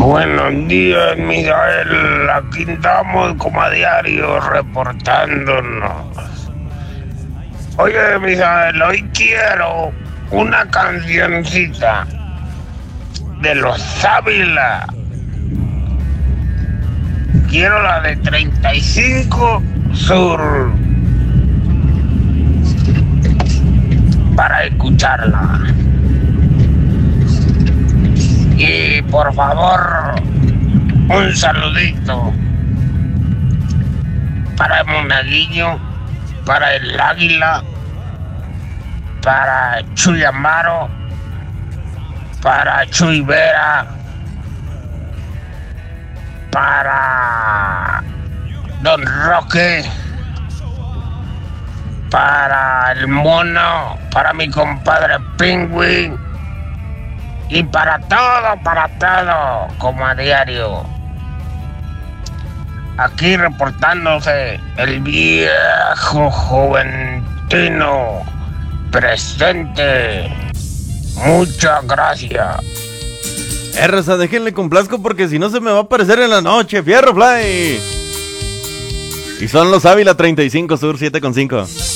Buenos días, Misael. Aquí estamos como a diario reportándonos. Oye, Misael, hoy quiero una cancioncita de los Ávila. Quiero la de 35 Sur para escucharla. Y por favor, un saludito para el Monaguillo, para el Águila, para Chuy Amaro, para Chuy Vera, para Don Roque, para el Mono, para mi compadre Penguin y para todo, como a diario. Aquí reportándose el viejo Juventino presente. Muchas gracias. Raza, déjenle complazco porque si no se me va a aparecer en la noche. Fierro Fly. Y son los Ávila 35 Sur 7.5.